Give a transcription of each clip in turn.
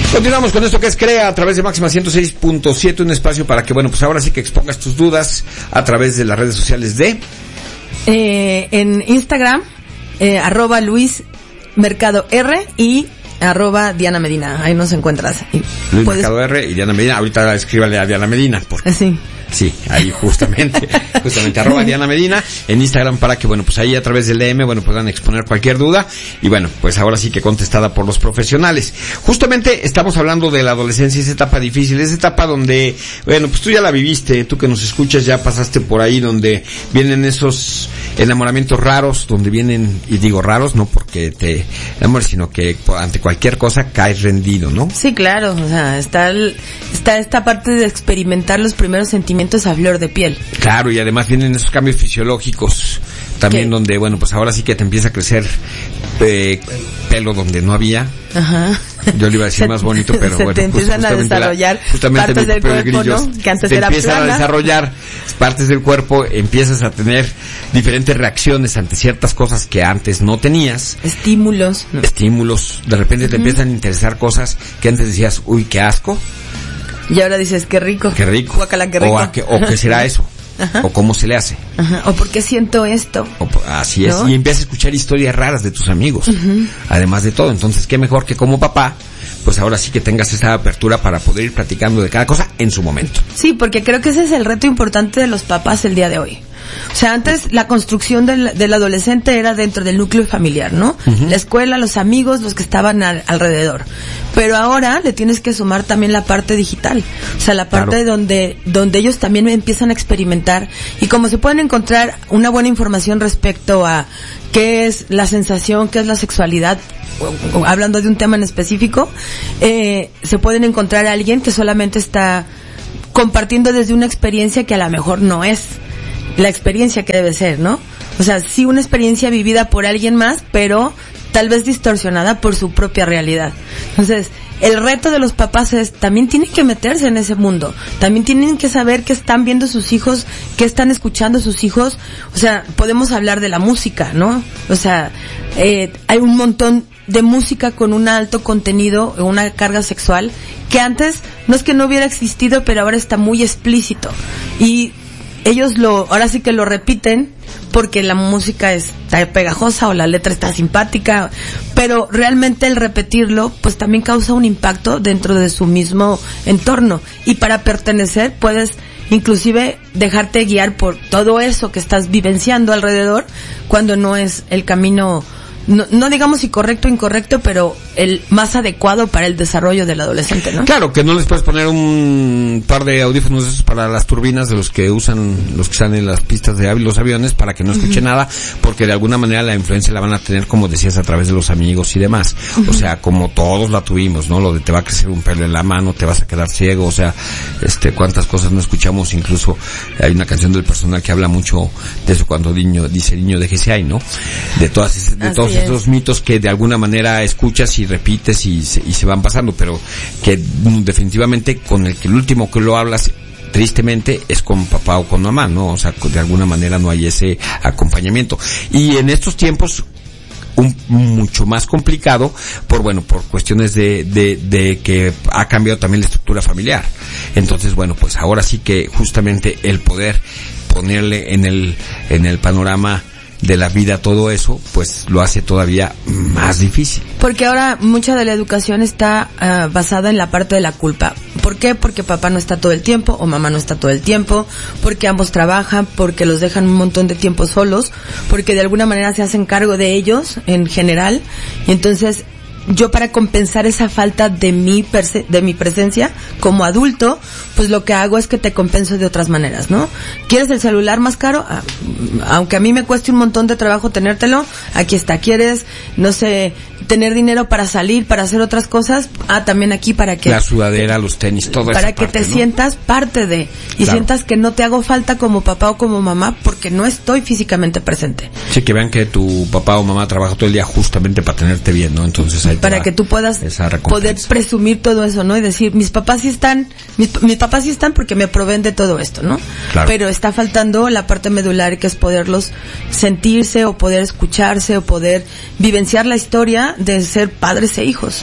Continuamos con esto que es Crea a través de Máxima 106.7, un espacio para que, bueno, pues ahora sí que expongas tus dudas a través de las redes sociales de... en Instagram, @Luis Mercado R y @ Medina. Ahí nos encuentras. Luis Mercado R y Diana Medina. Ahorita escríbale a Diana Medina. Porque... Sí. Sí, ahí justamente @Diana Medina en Instagram para que, bueno, pues ahí a través del DM, bueno, puedan exponer cualquier duda y, bueno, pues ahora sí que contestada por los profesionales. Justamente estamos hablando de la adolescencia, esa etapa difícil, esa etapa donde, bueno, pues tú ya la viviste, tú que nos escuchas ya pasaste por ahí, donde vienen esos enamoramientos raros, donde vienen, y digo raros no porque te enamores, sino que ante cualquier cosa caes rendido, ¿no? Sí, claro, o sea, está esta parte de experimentar los primeros sentimientos a flor de piel. Claro, y además vienen esos cambios fisiológicos también. ¿Qué? Donde, bueno, pues ahora sí que te empieza a crecer pelo donde no había. Ajá. Yo le iba a decir más bonito, pero bueno. Te empiezan a desarrollar partes del cuerpo, ¿no? Que antes era plana. Te empiezan a desarrollar partes del cuerpo, empiezas a tener diferentes reacciones ante ciertas cosas que antes no tenías. Estímulos. ¿No? Estímulos. De repente te empiezan a interesar cosas que antes decías, uy, qué asco. Y ahora dices, qué rico. Qué rico. Guácala, qué rico. O qué será eso. Ajá. O cómo se le hace. Ajá. O por qué siento esto. Así es. ¿No? Y empiezas a escuchar historias raras de tus amigos. Además de todo. Entonces, qué mejor que como papá, pues ahora sí que tengas esa apertura para poder ir platicando de cada cosa en su momento. Sí, porque creo que ese es el reto importante de los papás el día de hoy. O sea, antes la construcción del adolescente era dentro del núcleo familiar, ¿no? La escuela, los amigos, los que estaban alrededor. Pero ahora le tienes que sumar también la parte digital. O sea, la parte donde ellos también empiezan a experimentar. Y como se pueden encontrar una buena información respecto a qué es la sensación, qué es la sexualidad, hablando de un tema en específico, se pueden encontrar a alguien que solamente está compartiendo desde una experiencia que a lo mejor no es la experiencia que debe ser, ¿no? O sea, sí una experiencia vivida por alguien más, pero tal vez distorsionada por su propia realidad. Entonces, el reto de los papás es, también tienen que meterse en ese mundo. También tienen que saber qué están viendo sus hijos, qué están escuchando sus hijos. O sea, podemos hablar de la música, ¿no? O sea, hay un montón de música con un alto contenido, una carga sexual, que antes no es que no hubiera existido, pero ahora está muy explícito. Y ellos ahora sí que lo repiten porque la música está pegajosa o la letra está simpática, pero realmente el repetirlo pues también causa un impacto dentro de su mismo entorno, y para pertenecer puedes inclusive dejarte guiar por todo eso que estás vivenciando alrededor cuando no es el camino, no digamos si correcto o incorrecto, pero el más adecuado para el desarrollo del adolescente, ¿no? Claro, que no les puedes poner un par de audífonos esos para las turbinas de los que están en las pistas de los aviones para que no escuche nada, porque de alguna manera la influencia la van a tener, como decías, a través de los amigos y demás. O sea, como todos la tuvimos, ¿no? Lo de te va a crecer un pelo en la mano, te vas a quedar ciego, o sea, cuántas cosas no escuchamos. Incluso hay una canción del personal que habla mucho de eso, cuando dice niño déjese ahí, ¿no? De todos esos mitos que de alguna manera escuchas y repites y se van pasando, pero que definitivamente con el último que lo hablas tristemente es con papá o con mamá, ¿no? O sea, de alguna manera no hay ese acompañamiento. Y en estos tiempos mucho más complicado por cuestiones de que ha cambiado también la estructura familiar. Entonces, bueno, pues ahora sí que justamente el poder ponerle en el panorama de la vida todo eso, pues lo hace todavía más difícil. Porque ahora mucha de la educación está basada en la parte de la culpa. ¿Por qué? Porque papá no está todo el tiempo o mamá no está todo el tiempo, porque ambos trabajan, porque los dejan un montón de tiempo solos, porque de alguna manera se hacen cargo de ellos en general, y entonces yo, para compensar esa falta de mi presencia como adulto, pues lo que hago es que te compenso de otras maneras, ¿no? ¿Quieres el celular más caro? Aunque a mí me cueste un montón de trabajo tenértelo, aquí está. ¿Quieres, no sé, tener dinero para salir, para hacer otras cosas? También aquí para que... La sudadera, los tenis, todo eso. Para que te sientas parte de, y sientas que no te hago falta como papá o como mamá porque no estoy físicamente presente. Sí, que vean que tu papá o mamá trabaja todo el día justamente para tenerte bien, ¿no? Entonces ahí para que tú puedas poder presumir todo eso, ¿no? Y decir, mis papás sí están porque me proveen de todo esto, ¿no? Claro. Pero está faltando la parte medular, que es poderlos sentirse o poder escucharse o poder vivenciar la historia de ser padres e hijos.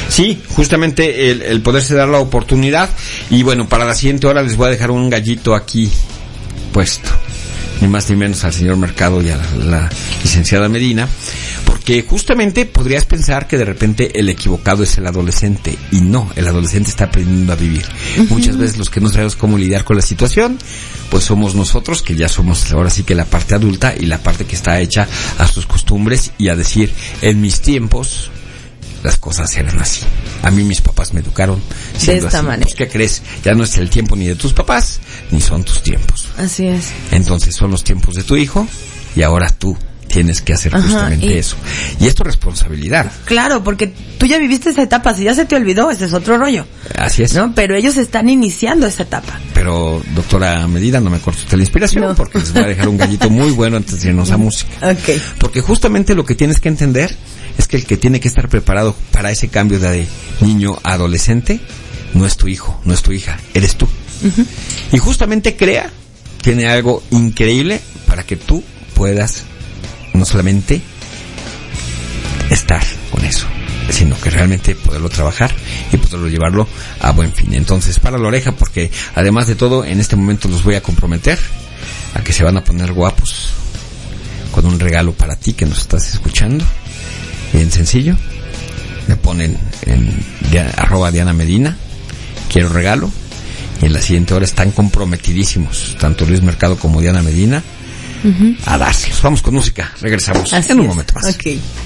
Sí, justamente el poderse dar la oportunidad. Y bueno, para la siguiente hora les voy a dejar un gallito aquí puesto, ni más ni menos al señor Mercado y a la licenciada Medina, porque justamente podrías pensar que de repente el equivocado es el adolescente, y no, el adolescente está aprendiendo a vivir. Muchas veces los que no sabemos cómo lidiar con la situación, pues somos nosotros, que ya somos ahora sí que la parte adulta y la parte que está hecha a sus costumbres y a decir, en mis tiempos las cosas eran así. A mí mis papás me educaron siendo de esta así. manera. Pues, ¿qué crees? Ya no es el tiempo ni de tus papás, ni son tus tiempos. Así es. Entonces son los tiempos de tu hijo y ahora tú tienes que hacer justamente eso. Y es tu responsabilidad. Claro, porque tú ya viviste esa etapa, si ya se te olvidó, ese es otro rollo. Así es. ¿No? Pero ellos están iniciando esa etapa. Pero, doctora Medina, no me corte usted la inspiración, porque les voy a dejar un gallito muy bueno antes de irnos a música. Okay. Porque justamente lo que tienes que entender es que el que tiene que estar preparado para ese cambio de niño a adolescente no es tu hijo, no es tu hija, eres tú. Y justamente CREA tiene algo increíble para que tú puedas no solamente estar con eso, sino que realmente poderlo trabajar y poderlo llevarlo a buen fin. Entonces, para la oreja, porque además de todo, en este momento los voy a comprometer a que se van a poner guapos con un regalo para ti que nos estás escuchando. Bien sencillo. Me ponen en @Diana Medina, quiero regalo, y en la siguiente hora están comprometidísimos, tanto Luis Mercado como Diana Medina, a dárselos. Vamos con música, regresamos Así en un es. momento más. Okay.